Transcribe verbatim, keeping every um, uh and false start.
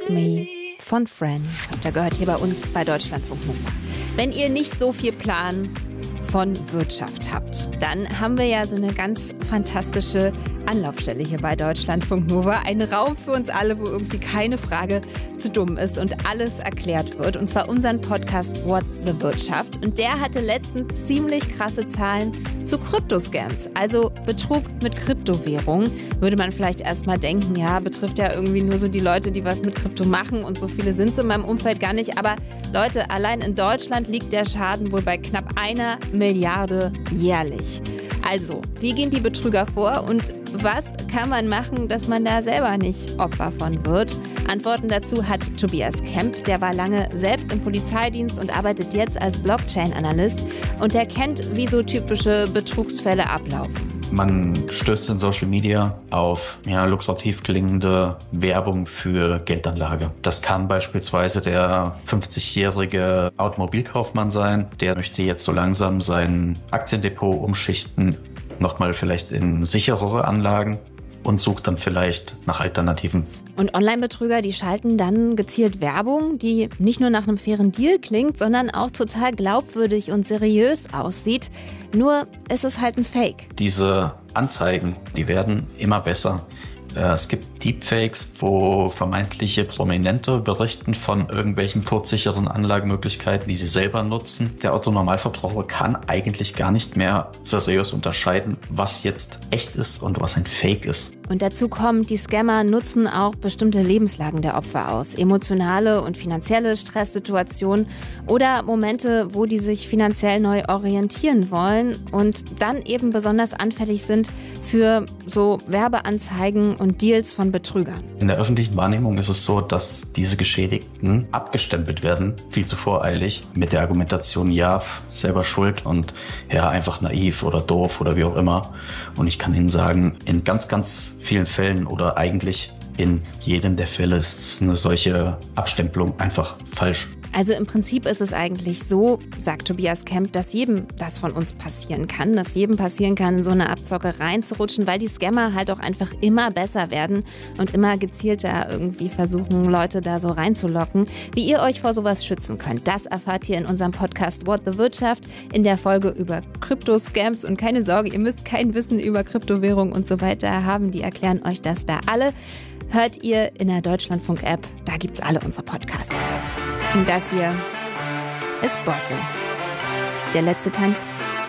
of Me von Fran. Habt ihr gehört hier bei uns bei Deutschlandfunk Nova. Wenn ihr nicht so viel Plan von Wirtschaft habt, dann haben wir ja so eine ganz fantastische Anlaufstelle hier bei Deutschlandfunk Nova. Ein Raum für uns alle, wo irgendwie keine Frage zu dumm ist und alles erklärt wird. Und zwar unseren Podcast What the Wirtschaft. Und der hatte letztens ziemlich krasse Zahlen zu Kryptoscams, also Betrug mit Kryptowährungen. Würde man vielleicht erstmal denken, ja, betrifft ja irgendwie nur so die Leute, die was mit Krypto machen. Und so viele sind es in meinem Umfeld gar nicht. Aber Leute, allein in Deutschland liegt der Schaden wohl bei knapp einer Milliarde jährlich. Also, wie gehen die Betrüger vor und was kann man machen, dass man da selber nicht Opfer von wird? Antworten dazu hat Tobias Kemp. Der war lange selbst im Polizeidienst und arbeitet jetzt als Blockchain-Analyst. Und der kennt, wie so typische Betrugsfälle ablaufen. Man stößt in Social Media auf ja, lukrativ klingende Werbung für Geldanlage. Das kann beispielsweise der fünfzigjährige Automobilkaufmann sein. Der möchte jetzt so langsam sein Aktiendepot umschichten, nochmal vielleicht in sicherere Anlagen und sucht dann vielleicht nach Alternativen. Und Online-Betrüger, die schalten dann gezielt Werbung, die nicht nur nach einem fairen Deal klingt, sondern auch total glaubwürdig und seriös aussieht. Nur ist es halt ein Fake. Diese Anzeigen, die werden immer besser. Es gibt Deepfakes, wo vermeintliche Prominente berichten von irgendwelchen todsicheren Anlagemöglichkeiten, die sie selber nutzen. Der Otto-Normalverbraucher kann eigentlich gar nicht mehr seriös unterscheiden, was jetzt echt ist und was ein Fake ist. Und dazu kommt, die Scammer nutzen auch bestimmte Lebenslagen der Opfer aus. Emotionale und finanzielle Stresssituationen oder Momente, wo die sich finanziell neu orientieren wollen und dann eben besonders anfällig sind für so Werbeanzeigen und Deals von Betrügern. In der öffentlichen Wahrnehmung ist es so, dass diese Geschädigten abgestempelt werden, viel zu voreilig, mit der Argumentation, ja, selber schuld und ja, einfach naiv oder doof oder wie auch immer. Und ich kann Ihnen sagen, in ganz, ganz vielen Fällen oder eigentlich in jedem der Fälle ist eine solche Abstempelung einfach falsch. Also im Prinzip ist es eigentlich so, sagt Tobias Kemp, dass jedem das von uns passieren kann, dass jedem passieren kann, in so eine Abzocke reinzurutschen, weil die Scammer halt auch einfach immer besser werden und immer gezielter irgendwie versuchen, Leute da so reinzulocken. Wie ihr euch vor sowas schützen könnt, das erfahrt ihr in unserem Podcast What the Wirtschaft in der Folge über Kryptoscams. Und keine Sorge, ihr müsst kein Wissen über Kryptowährung und so weiter haben, die erklären euch das da alle. Hört ihr in der Deutschlandfunk-App, da gibt's alle unsere Podcasts. Und das hier ist Bosse. Der letzte Tanz